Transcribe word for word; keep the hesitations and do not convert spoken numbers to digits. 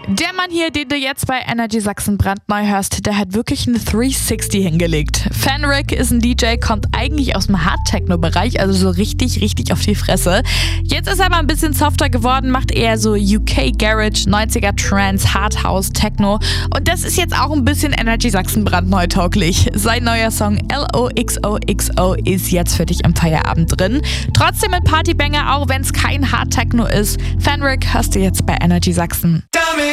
Der Mann hier, den du jetzt bei Energy Sachsen brandneu hörst, der hat wirklich eine dreihundertsechzig hingelegt. Fenric ist ein D J, kommt eigentlich aus dem Hard-Techno-Bereich, also so richtig, richtig auf die Fresse. Jetzt ist er aber ein bisschen softer geworden, macht eher so U K Garage, neunziger Trance, Hard House, Techno. Und das ist jetzt auch ein bisschen Energy Sachsen brandneu tauglich. Sein neuer Song L O X O X O ist jetzt für dich im Feierabend drin. Trotzdem ein Partybanger, auch wenn es kein Hard-Techno ist. Fenric hörst du jetzt bei Energy Sachsen.